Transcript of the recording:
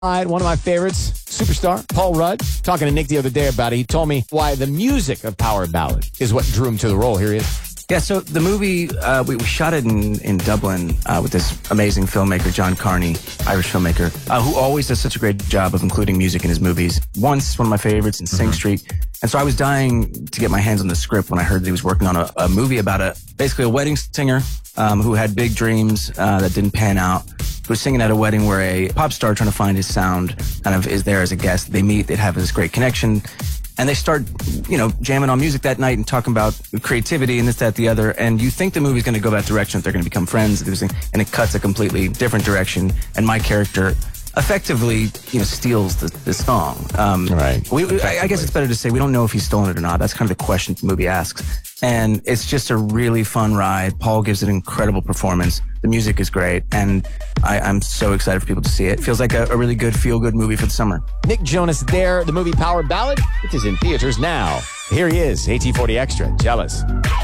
One of my favorites, superstar, Paul Rudd, talking to Nick the other day about it. He told me why the music of Power Ballad is what drew him to the role. Here he is. Yeah, so the movie, we shot it in Dublin with this amazing filmmaker, John Carney, Irish filmmaker, who always does such a great job of including music in his movies. Once, one of my favorites in Sing Street. And so I was dying to get my hands on the script when I heard that he was working on a movie about basically a wedding singer who had big dreams that didn't pan out, who was singing at a wedding where a pop star trying to find his sound kind of is there as a guest. They meet, they'd have this great connection. And they start, jamming on music that night and talking about creativity and this, that, the other. And you think the movie's going to go that direction, if they're going to become friends, and it cuts a completely different direction. And my character effectively, steals the song. Right. I guess it's better to say we don't know if he's stolen it or not. That's kind of the question the movie asks. And it's just a really fun ride. Paul gives an incredible performance. The music is great. And I'm so excited for people to see it. It feels like a really good, feel-good movie for the summer. Nick Jonas there, the movie Power Ballad, which is in theaters now. Here he is, AT40 Extra, Jealous.